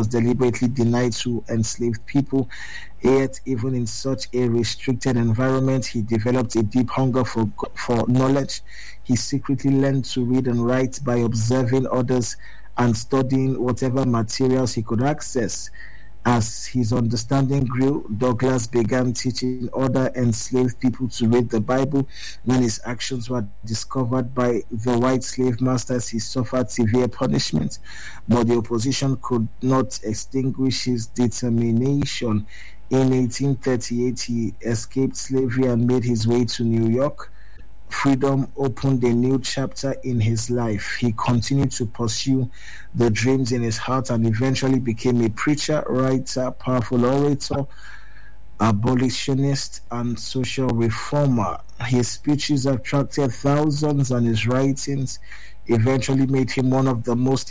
was deliberately denied to enslaved people. Yet, even in such a restricted environment, he developed a deep hunger for knowledge. He secretly learned to read and write by observing others and studying whatever materials he could access. As his understanding grew, Douglas began teaching other enslaved people to read the Bible. When his actions were discovered by the white slave masters, he suffered severe punishment, but the opposition could not extinguish his determination. In 1838, he escaped slavery and made his way to New York. Freedom opened a new chapter in his life. He continued to pursue the dreams in his heart and eventually became a preacher, writer, powerful orator, abolitionist, and social reformer. His speeches attracted thousands, and his writings eventually made him one of the most